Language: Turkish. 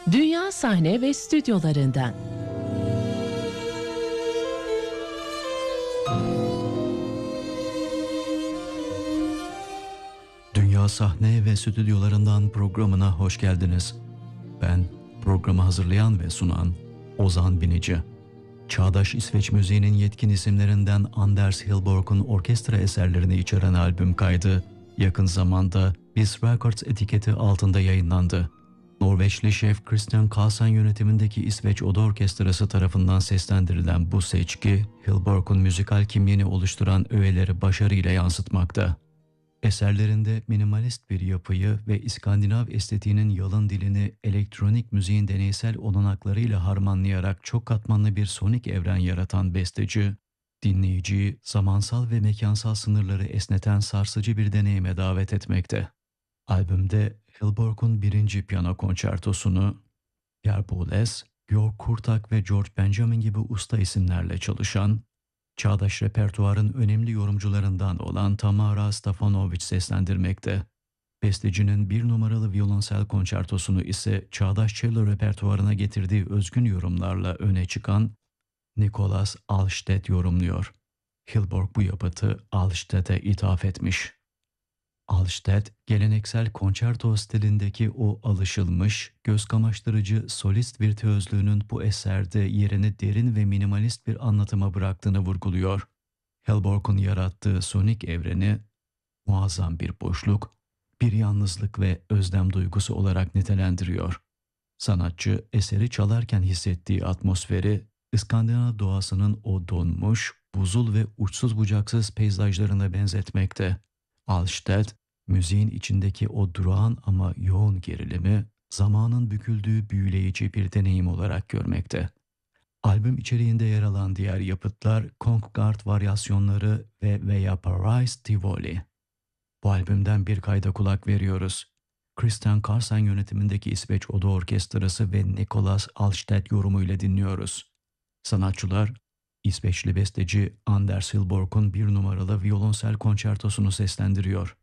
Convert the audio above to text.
Dünya sahne ve stüdyolarından. Dünya sahne ve stüdyolarından programına hoş geldiniz. Ben programı hazırlayan ve sunan Ozan Binici. Çağdaş İsveç müziğinin yetkin isimlerinden Anders Hillborg'un orkestra eserlerini içeren albüm kaydı yakın zamanda Biz Records etiketi altında yayınlandı. Norveçli şef Christian Karlsson yönetimindeki İsveç Oda Orkestrası tarafından seslendirilen bu seçki, Hillborg'un müzikal kimliğini oluşturan öğeleri başarıyla yansıtmakta. Eserlerinde minimalist bir yapıyı ve İskandinav estetiğinin yalın dilini elektronik müziğin deneysel olanaklarıyla harmanlayarak çok katmanlı bir sonik evren yaratan besteci, dinleyiciyi zamansal ve mekansal sınırları esneten sarsıcı bir deneyime davet etmekte. Albümde Hillborg'un birinci piyano konçertosunu Pierre Boulez, Georg Kurtak ve George Benjamin gibi usta isimlerle çalışan, çağdaş repertuarın önemli yorumcularından olan Tamara Stefanovic seslendirmekte. Bestecinin bir numaralı violonsel konçertosunu ise çağdaş cello repertuarına getirdiği özgün yorumlarla öne çıkan Nicolas Alstedt yorumluyor. Hillborg bu yapıtı Alstedt'e ithaf etmiş. Alstedt, geleneksel konçerto stilindeki o alışılmış, göz kamaştırıcı solist virtüözlüğünün bu eserde yerini derin ve minimalist bir anlatıma bıraktığını vurguluyor. Hillborg'un yarattığı sonik evreni, muazzam bir boşluk, bir yalnızlık ve özlem duygusu olarak nitelendiriyor. Sanatçı, eseri çalarken hissettiği atmosferi, İskandinav doğasının o donmuş, buzul ve uçsuz bucaksız peyzajlarına benzetmekte. Alstedt, müziğin içindeki o durağan ama yoğun gerilimi, zamanın büküldüğü büyüleyici bir deneyim olarak görmekte. Albüm içeriğinde yer alan diğer yapıtlar Konzert varyasyonları ve Veya Paradise Tivoli. Bu albümden bir kayda kulak veriyoruz. Christian Karlsson yönetimindeki İsveç Oda Orkestrası ve Nicolas Alstedt yorumuyla dinliyoruz. Sanatçılar, İsveçli besteci Anders Hillborg'un bir numaralı violonsel konçertosunu seslendiriyor.